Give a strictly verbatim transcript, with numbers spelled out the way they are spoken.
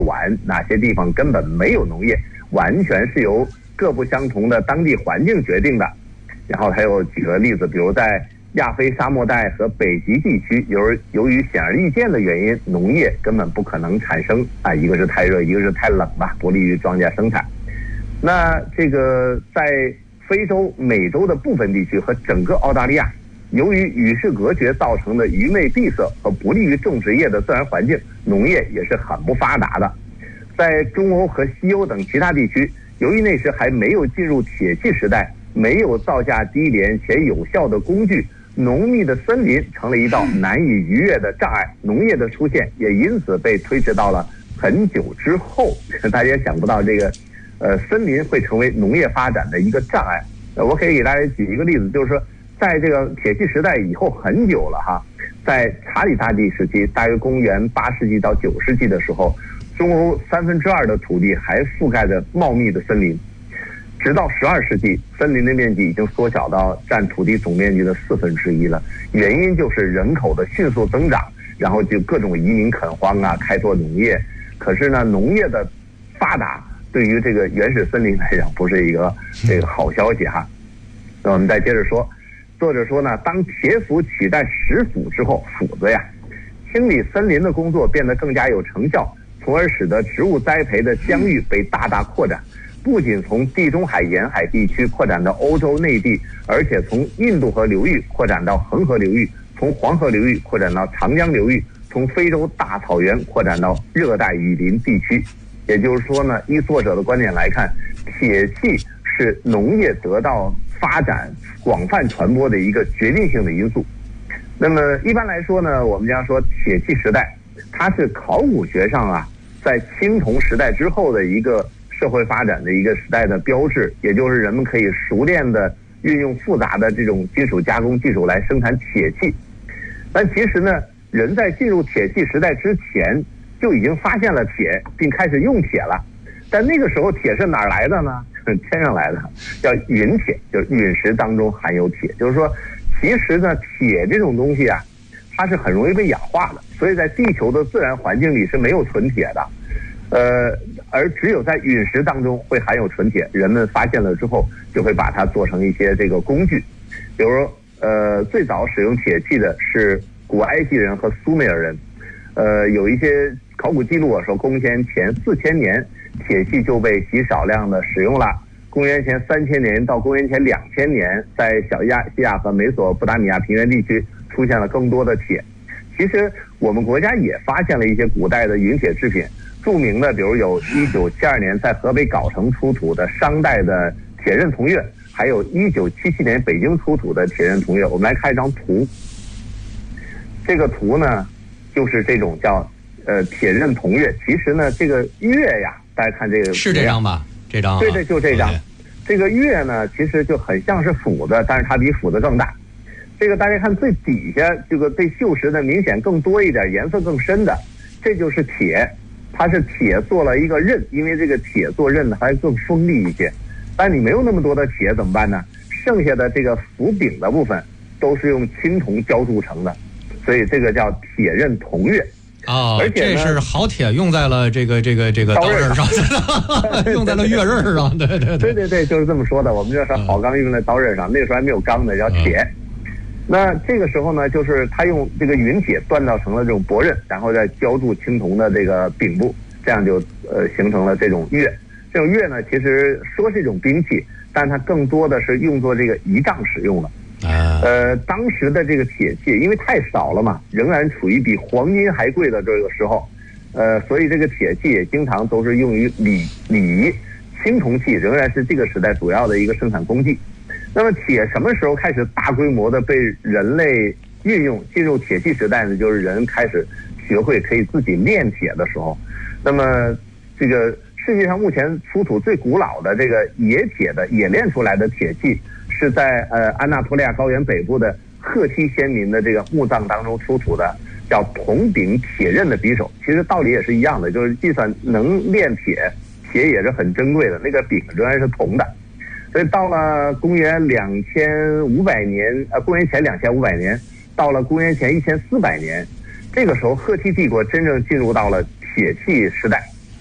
晚，哪些地方根本没有农业，完全是由各不相同的当地环境决定的。然后还有举个例子，比如在亚非沙漠带和北极地区，由由于显而易见的原因，农业根本不可能产生啊，一个是太热，一个是太冷吧，不利于庄稼生产。那这个在非洲、美洲的部分地区和整个澳大利亚，由于与世隔绝造成的愚昧闭塞和不利于种植业的自然环境，农业也是很不发达的。在中欧和西欧等其他地区，由于那时还没有进入铁器时代，没有造价低廉且有效的工具，浓密的森林成了一道难以逾越的障碍，农业的出现也因此被推迟到了很久之后。大家也想不到这个呃，森林会成为农业发展的一个障碍。呃，我可以给大家举一个例子，就是说在这个铁器时代以后很久了哈，在查理大帝时期，大约公元八世纪到九世纪的时候，中欧三分之二的土地还覆盖着茂密的森林，直到十二世纪，森林的面积已经缩小到占土地总面积的四分之一了。原因就是人口的迅速增长，然后就各种移民垦荒啊，开拓农业。可是呢，农业的发达对于这个原始森林来讲不是一个这个好消息哈。那我们再接着说，作者说呢，当铁斧取代石斧之后，斧子呀清理森林的工作变得更加有成效，从而使得植物栽培的疆域被大大扩展。不仅从地中海沿海地区扩展到欧洲内地，而且从印度河流域扩展到恒河流域，从黄河流域扩展到长江流域，从非洲大草原扩展到热带雨林地区。也就是说呢，依作者的观点来看，铁器是农业得到发展广泛传播的一个决定性的因素。那么一般来说呢，我们将说铁器时代，它是考古学上啊，在青铜时代之后的一个社会发展的一个时代的标志，也就是人们可以熟练的运用复杂的这种金属加工技术来生产铁器。但其实呢，人在进入铁器时代之前就已经发现了铁，并开始用铁了。但那个时候铁是哪儿来的呢？天上来的，叫陨铁，就是陨石当中含有铁。就是说，其实呢，铁这种东西啊，它是很容易被氧化的，所以在地球的自然环境里是没有纯铁的。呃，而只有在陨石当中会含有纯铁，人们发现了之后，就会把它做成一些这个工具。比如呃，最早使用铁器的是古埃及人和苏美尔人。呃，有一些考古记录说，公元前四千年，铁器就被极少量的使用了。公元前三千年到公元前两千年，在小亚细亚和美索不达米亚平原地区出现了更多的铁。其实我们国家也发现了一些古代的陨铁制品，著名的比如有一九七二年在河北藁城出土的商代的铁刃铜钺，还有一九七七年北京出土的铁刃铜钺。我们来看一张图，这个图呢就是这种叫呃铁刃铜钺。其实呢，这个钺呀，大家看这个是这张吧？这张、啊、 对对，就这张。Okay. 这个钺呢，其实就很像是斧子，但是它比斧子更大。这个大家看最底下这个被锈蚀的明显更多一点，颜色更深的，这就是铁。它是铁做了一个刃，因为这个铁做刃呢还更锋利一些。但你没有那么多的铁怎么办呢？剩下的这个斧柄的部分都是用青铜浇铸成的，所以这个叫铁刃铜钺。 哦， 而且这是好铁用在了这个这个这个刀刃上，用在了月刃上，对对对对对对，就是这么说的。我们就说好钢用在刀刃上，嗯、那个时候还没有钢的，叫铁。嗯、那这个时候呢，就是他用这个陨铁锻造成了这种薄刃，然后再浇铸青铜的这个柄部，这样就呃形成了这种钺。这种钺呢，其实说是一种兵器，但它更多的是用作这个仪仗使用的。呃，当时的这个铁器因为太少了嘛，仍然处于比黄金还贵的这个时候，呃，所以这个铁器也经常都是用于礼礼仪。青铜器仍然是这个时代主要的一个生产工具。那么铁什么时候开始大规模的被人类运用，进入铁器时代呢？就是人开始学会可以自己炼铁的时候。那么这个世界上目前出土最古老的这个冶铁的冶炼出来的铁器，是在呃安纳托利亚高原北部的赫梯先民的这个墓葬当中出土的，叫铜柄铁刃的匕首。其实道理也是一样的，就是计算能炼铁，铁也是很珍贵的，那个柄仍然是铜的。所以到了公元两千五百年，呃，公元前两千五百年，到了公元前一千四百年，这个时候赫梯帝国真正进入到了铁器时代。